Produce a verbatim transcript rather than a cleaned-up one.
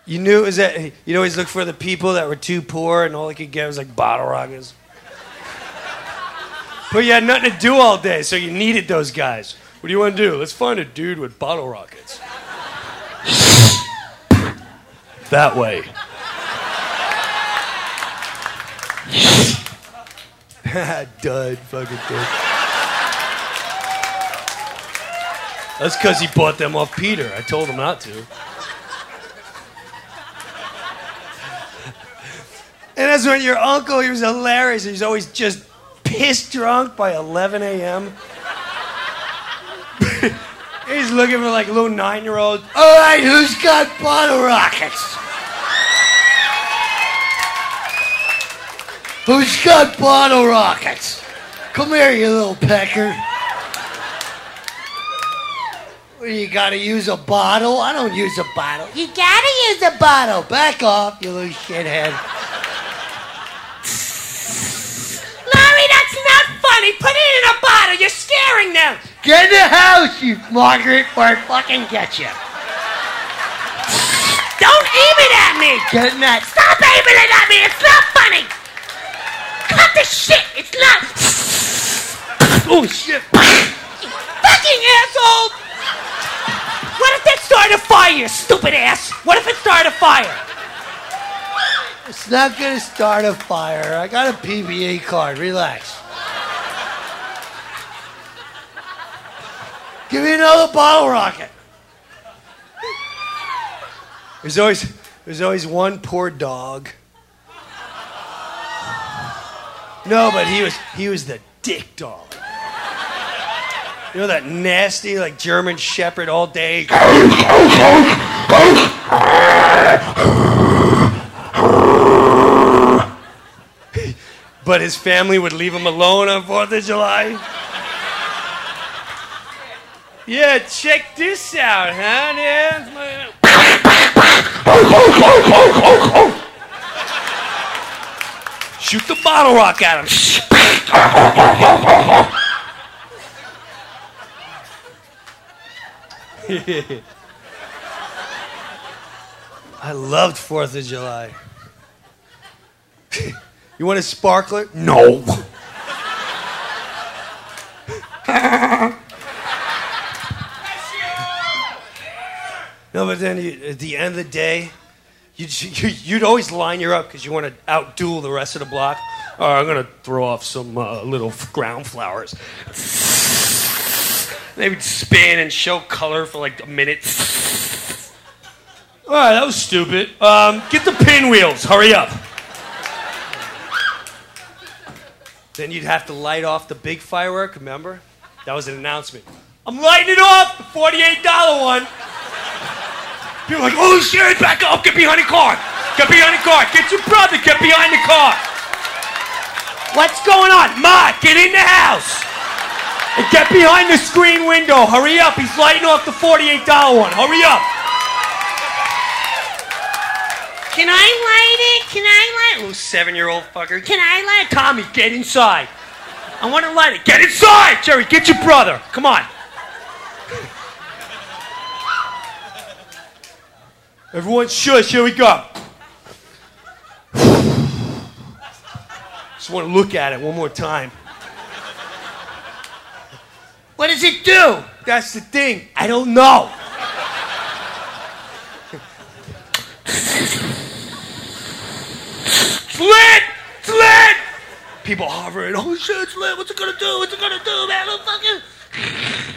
You knew it was that you'd always look for the people that were too poor and all they could get was like bottle rockets. But you had nothing to do all day, so you needed those guys. What do you want to do? Let's find a dude with bottle rockets. That way. Dud, fucking dud. That's because he bought them off Peter. I told him not to. And that's when your uncle, he was hilarious. He's always just pissed drunk by eleven a.m. He's looking for like a little nine-year-old. All right, who's got bottle rockets? Who's got bottle rockets? Come here, you little pecker. What, you gotta use a bottle? I don't use a bottle. You gotta use a bottle. Back off, you little shithead. Funny, put it in a bottle. You're scaring them. Get in the house, you Margaret, or I fucking get you. Don't aim it at me. Get in that. Stop aiming it at me. It's not funny. Cut the shit. It's not. Oh, shit. Fucking asshole. What if that started a fire, you stupid ass? What if it started a fire? It's not gonna start a fire. I got a P B A card. Relax. Give me another bottle rocket. There's always, there's always one poor dog. No, but he was, he was the dick dog. You know that nasty, like German Shepherd all day. But his family would leave him alone on fourth of July. Yeah, check this out, huh? Yeah. Shoot the bottle rock at him. I loved fourth of July. You want a sparkler? No. No, but then you, at the end of the day, you'd, you'd always line her up because you want to outduel the rest of the block. All right, I'm going to throw off some uh, little ground flowers. They would spin and show color for like a minute. All right, that was stupid. Um, get the pinwheels. Hurry up. Then you'd have to light off the big firework, remember? That was an announcement. I'm lighting it off, the forty-eight dollar one. People are like, oh shit, back up, get behind the car. Get behind the car, get your brother, get behind the car. What's going on? Ma, get in the house. And get behind the screen window, hurry up, he's lighting off the forty-eight dollar one, hurry up. Can I light it? Can I light it? Little seven-year-old fucker. Can I light it? Tommy, get inside. I want to light it. Get inside! Jerry, get your brother. Come on. Everyone shush, here we go. Just want to look at it one more time. What does it do? That's the thing. I don't know. It's lit! It's lit! People hovering. Oh shit, it's lit. What's it gonna do? What's it gonna do, man? Fucking...